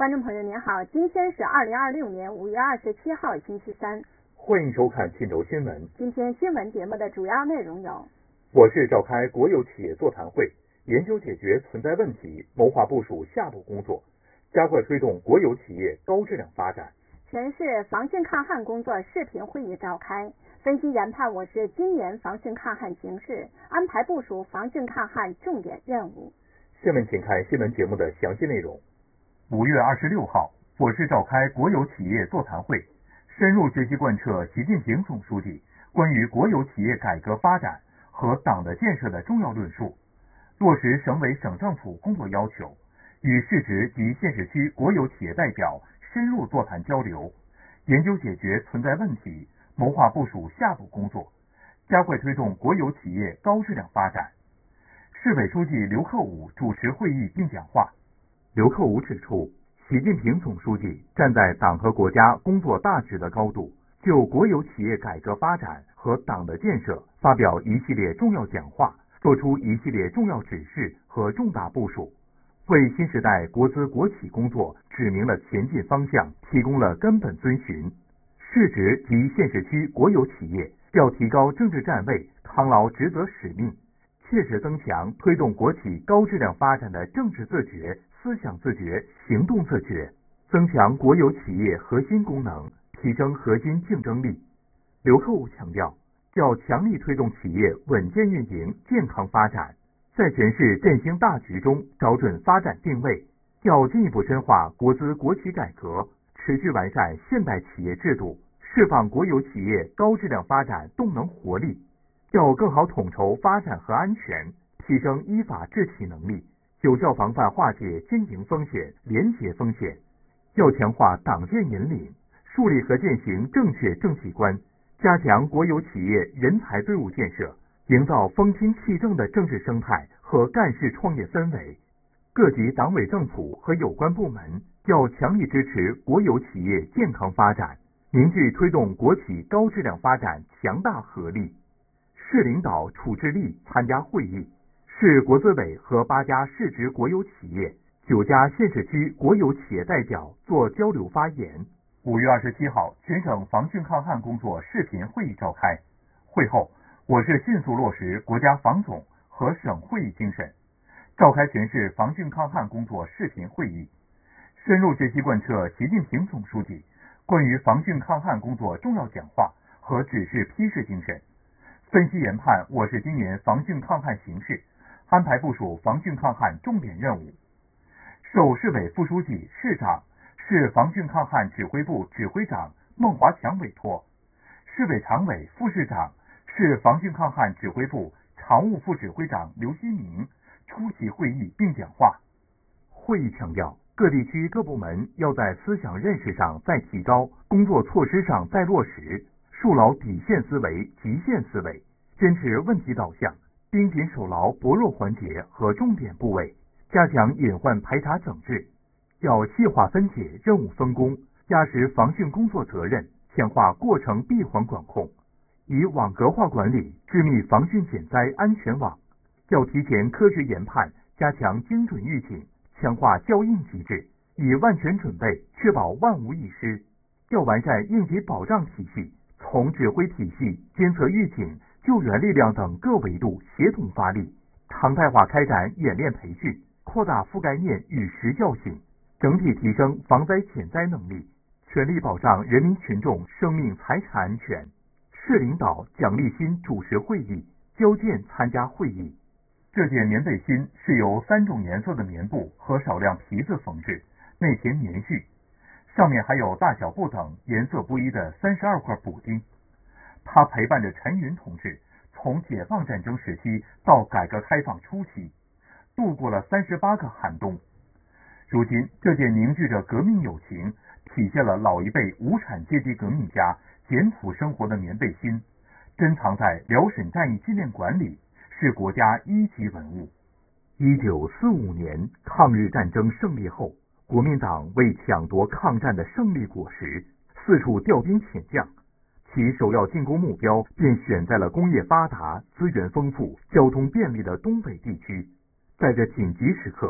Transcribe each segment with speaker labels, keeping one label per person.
Speaker 1: 观众朋友您好，今天是2026年5月27号星期三，
Speaker 2: 欢迎收看信州新闻。
Speaker 1: 今天新闻节目的主要内容有：
Speaker 2: 我市召开国有企业座谈会，研究解决存在问题，谋划部署下步工作，加快推动国有企业高质量发展。
Speaker 1: 全市防汛抗旱工作视频会议召开，分析研判我市今年防汛抗旱形势，安排部署防汛抗旱重点任务。
Speaker 2: 下面请看新闻节目的详细内容。5月26号，我市召开国有企业座谈会，深入学习贯彻习近平总书记关于国有企业改革发展和党的建设的重要论述，落实省委省政府工作要求，与市直及县市区国有企业代表深入座谈交流，研究解决存在问题，谋划部署下步工作，加快推动国有企业高质量发展。市委书记刘克武主持会议并讲话。刘克武指出，习近平总书记站在党和国家工作大局的高度，就国有企业改革发展和党的建设发表一系列重要讲话，作出一系列重要指示和重大部署，为新时代国资国企工作指明了前进方向，提供了根本遵循。市直及县市区国有企业要提高政治站位，扛牢职责使命，切实增强推动国企高质量发展的政治自觉、思想自觉、行动自觉，增强国有企业核心功能，提升核心竞争力。刘克武强调，要强力推动企业稳健运营、健康发展，在全市振兴大局中找准发展定位，要进一步深化国资国企改革，持续完善现代企业制度，释放国有企业高质量发展动能活力，要更好统筹发展和安全，提升依法治企能力，有效防范化解经营风险、廉洁风险，要强化党建引领，树立和践行正确政绩观，加强国有企业人才队伍建设，营造风清气正的政治生态和干事创业氛围。各级党委政府和有关部门要强力支持国有企业健康发展，凝聚推动国企高质量发展强大合力。市领导处置力参加会议，市国资委和8家市直国有企业、9家县市区国有企业代表做交流发言。5月27号，全省防汛抗旱工作视频会议召开。会后，我市迅速落实国家防总和省会议精神，召开全市防汛抗旱工作视频会议，深入学习贯彻习近平总书记关于防汛抗旱工作重要讲话和指示批示精神，分析研判我市今年防汛抗旱形势，安排部署防汛抗旱重点任务。受市委副书记、市长、市防汛抗旱指挥部指挥长孟华强委托，市委常委、副市长、市防汛抗旱指挥部常务副指挥长刘新明出席会议并讲话。会议强调，各地区各部门要在思想认识上再提高，工作措施上再落实，树牢底线思维、极限思维，坚持问题导向，盯紧守牢薄弱环节和重点部位，加强隐患排查整治，要细化分解任务分工，压实防汛工作责任，强化过程闭环管控，以网格化管理致密防汛减灾安全网，要提前科学研判，加强精准预警，强化交应机制，以万全准备确保万无一失，要完善应急保障体系，从指挥体系、监测预警、救援力量等各维度协同发力，常态化开展演练培训，扩大覆盖面与时效性，整体提升防灾减灾能力，全力保障人民群众生命财产安全。市领导蒋立新主持会议，焦健参加会议。这件棉背心是由3种颜色的棉布和少量皮子缝制，内填棉絮，上面还有大小不等、颜色不一的32块补丁。它陪伴着陈云同志从解放战争时期到改革开放初期，度过了38个寒冬。如今，这件凝聚着革命友情，体现了老一辈无产阶级革命家简朴生活的棉背心，珍藏在辽沈战役纪念馆里，是国家1级文物。1945年抗日战争胜利后，国民党为抢夺抗战的胜利果实，四处调兵遣将，其首要进攻目标便选在了工业发达、资源丰富、交通便利的东北地区。在这紧急时刻，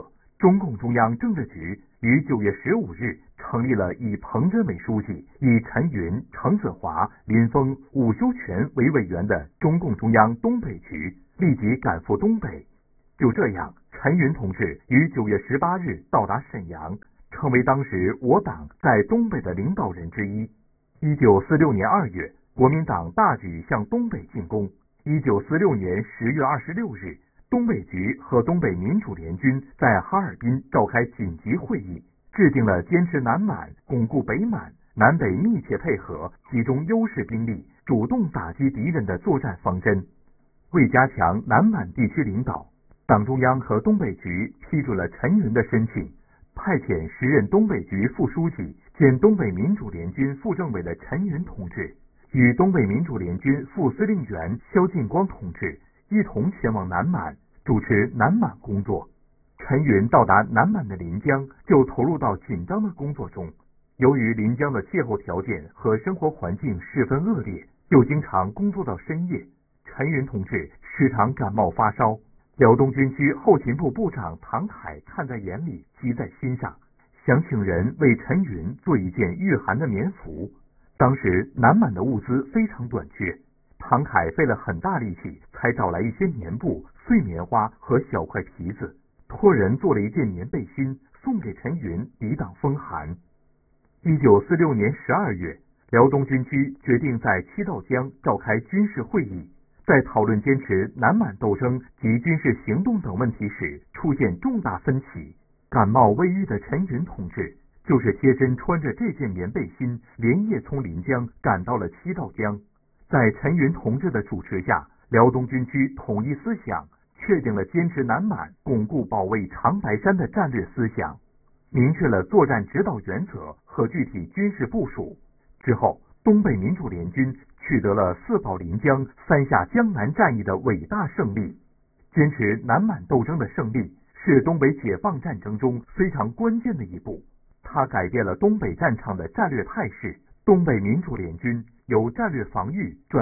Speaker 2: 中共中央政治局于9月15日成立了以彭真为书记、以陈云、程子华、林峰、伍修权为委员的中共中央东北局，立即赶赴东北。就这样，陈云同志于9月18日到达沈阳，成为当时我党在东北的领导人之一。1946年2月，国民党大举向东北进攻。1946年10月26日，东北局和东北民主联军在哈尔滨召开紧急会议，制定了坚持南满、巩固北满、南北密切配合、集中优势兵力、主动打击敌人的作战方针。为加强南满地区领导，党中央和东北局批准了陈云的申请，派遣时任东北局副书记兼东北民主联军副政委的陈云同志，与东北民主联军副司令员肖劲光同志一同前往南满，主持南满工作。陈云到达南满的临江，就投入到紧张的工作中。由于临江的气候条件和生活环境十分恶劣，又经常工作到深夜，陈云同志时常感冒发烧。辽东军区后勤部部长唐凯看在眼里，急在心上，想请人为陈云做一件御寒的棉服。当时南满的物资非常短缺，唐凯费了很大力气才找来一些棉布、碎棉花和小块皮子，托人做了一件棉背心送给陈云抵挡风寒。1946年12月，辽东军区决定在七道江召开军事会议，在讨论坚持南满斗争及军事行动等问题时出现重大分歧。感冒未愈的陈云同志就是贴身穿着这件棉背心，连夜从临江赶到了七道江。在陈云同志的主持下，辽东军区统一思想，确定了坚持南满、巩固保卫长白山的战略思想，明确了作战指导原则和具体军事部署。之后，东北民主联军取得了4保临江、3下江南战役的伟大胜利。坚持南满斗争的胜利是东北解放战争中非常关键的一步，它改变了东北战场的战略态势。东北民主联军由战略防御转